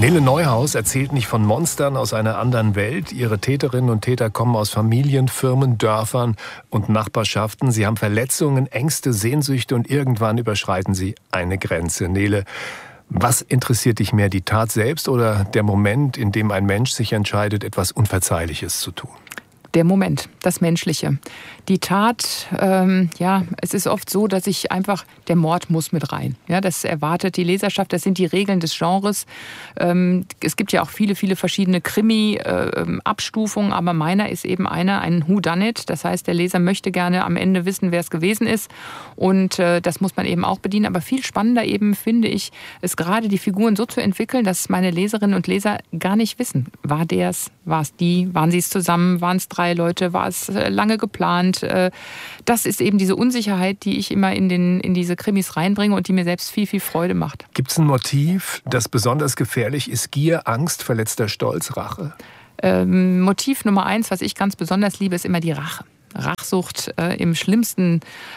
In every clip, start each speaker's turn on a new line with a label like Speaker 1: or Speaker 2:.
Speaker 1: Nele Neuhaus erzählt nicht von Monstern aus einer anderen Welt. Ihre Täterinnen und Täter kommen aus Familien, Firmen, Dörfern und Nachbarschaften. Sie haben Verletzungen, Ängste, Sehnsüchte und irgendwann überschreiten sie eine Grenze. Nele, was interessiert dich mehr, die Tat selbst oder der Moment, in dem ein Mensch sich entscheidet, etwas Unverzeihliches zu tun?
Speaker 2: Der Moment, das Menschliche. Die Tat, es ist oft so, dass der Mord muss mit rein. Ja, das erwartet die Leserschaft, das sind die Regeln des Genres. Es gibt ja auch viele, viele verschiedene Krimi-Abstufungen, aber meiner ist eben ein Whodunit. Das heißt, der Leser möchte gerne am Ende wissen, wer es gewesen ist. Und das muss man eben auch bedienen. Aber viel spannender eben, finde ich, ist gerade die Figuren so zu entwickeln, dass meine Leserinnen und Leser gar nicht wissen, war der es, war es die, waren sie es zusammen, waren es 3 Leute, war es lange geplant. Das ist eben diese Unsicherheit, die ich immer in diese Krimis reinbringe und die mir selbst viel, viel Freude macht.
Speaker 1: Gibt es ein Motiv, das besonders gefährlich ist? Gier, Angst, verletzter Stolz, Rache?
Speaker 2: Motiv Nummer 1, was ich ganz besonders liebe, ist immer die Rache. Rachsucht im Schlimmsten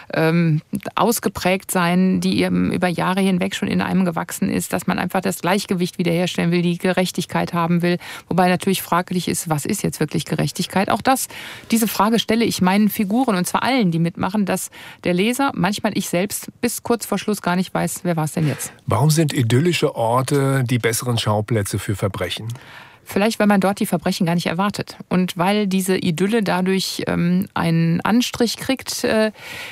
Speaker 2: ausgeprägt sein, die eben über Jahre hinweg schon in einem gewachsen ist, dass man einfach das Gleichgewicht wiederherstellen will, die Gerechtigkeit haben will. Wobei natürlich fraglich ist, was ist jetzt wirklich Gerechtigkeit? Auch diese Frage stelle ich meinen Figuren, und zwar allen, die mitmachen, dass der Leser, manchmal ich selbst, bis kurz vor Schluss gar nicht weiß, wer war es denn jetzt.
Speaker 1: Warum sind idyllische Orte die besseren Schauplätze für Verbrechen?
Speaker 2: Vielleicht, weil man dort die Verbrechen gar nicht erwartet. Und weil diese Idylle dadurch einen Anstrich kriegt, der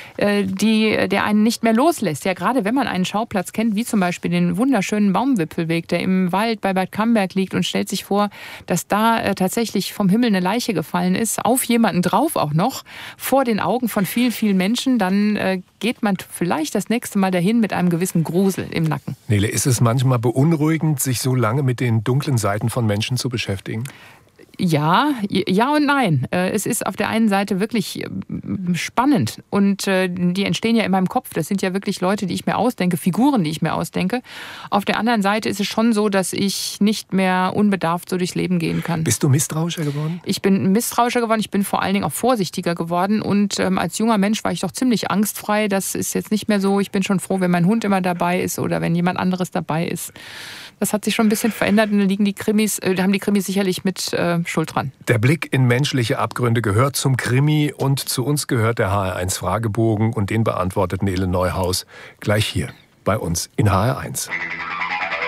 Speaker 2: einen nicht mehr loslässt. Ja, gerade wenn man einen Schauplatz kennt, wie zum Beispiel den wunderschönen Baumwipfelweg, der im Wald bei Bad Camberg liegt, und stellt sich vor, dass da tatsächlich vom Himmel eine Leiche gefallen ist, auf jemanden drauf auch noch, vor den Augen von vielen, vielen Menschen, dann geht man vielleicht das nächste Mal dahin mit einem gewissen Grusel im Nacken.
Speaker 1: Nele, ist es manchmal beunruhigend, sich so lange mit den dunklen Seiten von Menschen zu beschäftigen?
Speaker 2: Ja und nein. Es ist auf der einen Seite wirklich spannend und die entstehen ja in meinem Kopf. Das sind ja wirklich Leute, die ich mir ausdenke, Figuren, die ich mir ausdenke. Auf der anderen Seite ist es schon so, dass ich nicht mehr unbedarft so durchs Leben gehen kann.
Speaker 1: Bist du misstrauischer geworden?
Speaker 2: Ich bin misstrauischer geworden, ich bin vor allen Dingen auch vorsichtiger geworden und als junger Mensch war ich doch ziemlich angstfrei. Das ist jetzt nicht mehr so. Ich bin schon froh, wenn mein Hund immer dabei ist oder wenn jemand anderes dabei ist. Das hat sich schon ein bisschen verändert und da haben die Krimis sicherlich mit Schuld dran.
Speaker 1: Der Blick in menschliche Abgründe gehört zum Krimi und zu uns gehört der HR1 Fragebogen und den beantwortet Nele Neuhaus gleich hier bei uns in HR1.